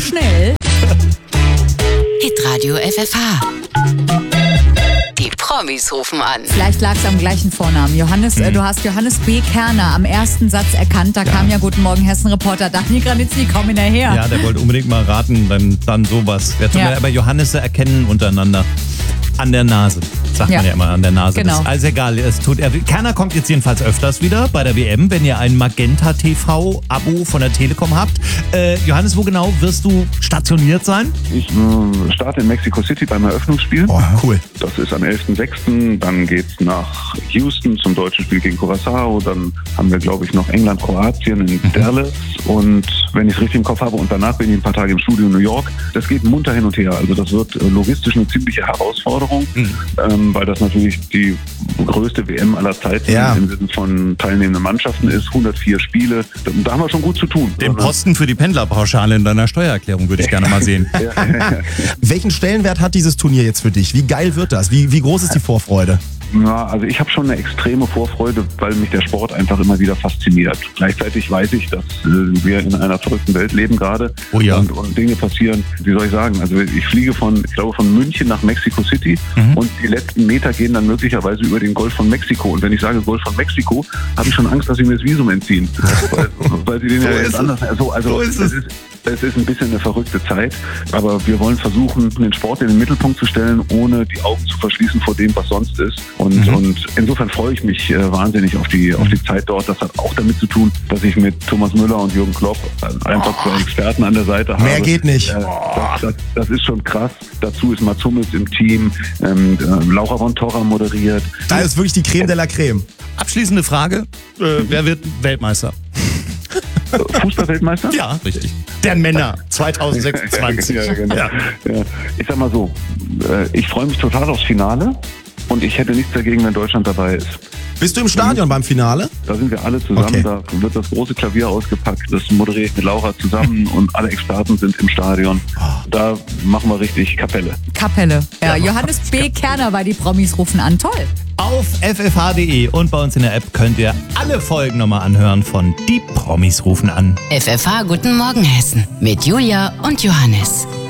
schnell. Hitradio FFH. Die Promis rufen an. Vielleicht lag es am gleichen Vornamen. Johannes, du hast Johannes B. Kerner am ersten Satz erkannt. Da kam ja Guten Morgen Hessen-Reporter Dani Granitzny kaum hinterher. Ja, der wollte unbedingt mal raten, dann sowas. Aber Johannisse erkennen untereinander. An der Nase, sagt man ja immer, an der Nase. Genau. Das ist alles egal. Kerner kommt jetzt jedenfalls öfters wieder bei der WM, wenn ihr ein Magenta TV-Abo von der Telekom habt. Johannes, wo genau wirst du stationiert sein? Ich starte in Mexico City beim Eröffnungsspiel. Oh, cool. Das ist am 11.06. Dann geht's nach Houston zum deutschen Spiel gegen Curaçao. Dann haben wir, glaube ich, noch England, Kroatien in Dallas. Und wenn ich es richtig im Kopf habe, und danach bin ich ein paar Tage im Studio in New York. Das geht munter hin und her. Also das wird logistisch eine ziemliche Herausforderung, weil das natürlich die größte WM aller Zeiten im Sinne von teilnehmenden Mannschaften ist. 104 Spiele. Da haben wir schon gut zu tun. Den Posten für die Pendlerpauschale in deiner Steuererklärung würde ich gerne mal sehen. Welchen Stellenwert hat dieses Turnier jetzt für dich? Wie geil wird das? Wie groß ist die Vorfreude? Ja, also ich habe schon eine extreme Vorfreude, weil mich der Sport einfach immer wieder fasziniert. Gleichzeitig weiß ich, dass wir in einer verrückten Welt leben gerade und Dinge passieren. Wie soll ich sagen? Also ich fliege von München nach Mexico City und die letzten Meter gehen dann möglicherweise über den Golf von Mexiko. Und wenn ich sage Golf von Mexiko, habe ich schon Angst, dass sie mir das Visum entziehen. weil sie den jetzt anders... Es ist ein bisschen eine verrückte Zeit, aber wir wollen versuchen, den Sport in den Mittelpunkt zu stellen, ohne die Augen zu verschließen vor dem, was sonst ist. Und insofern freue ich mich wahnsinnig auf die Zeit dort. Das hat auch damit zu tun, dass ich mit Thomas Müller und Jürgen Klopp einfach zwei Experten an der Seite habe. Mehr geht nicht. Das ist schon krass. Dazu ist Mats Hummels im Team, Laura von Torra moderiert. Da ist wirklich die Creme de la Creme. Abschließende Frage, wer wird Weltmeister? Fußball-Weltmeister? Ja, richtig. Der Männer 2026. Ja. Ich sag mal so, ich freue mich total aufs Finale und ich hätte nichts dagegen, wenn Deutschland dabei ist. Bist du im Stadion beim Finale? Da sind wir alle zusammen, Okay. Da wird das große Klavier ausgepackt, das moderiere ich mit Laura zusammen und alle Experten sind im Stadion. Da machen wir richtig Kapelle. Ja, Johannes B. Kerner bei Die Promis rufen an. Toll. Auf ffh.de und bei uns in der App könnt ihr alle Folgen nochmal anhören von Die Promis rufen an. FFH Guten Morgen Hessen mit Julia und Johannes.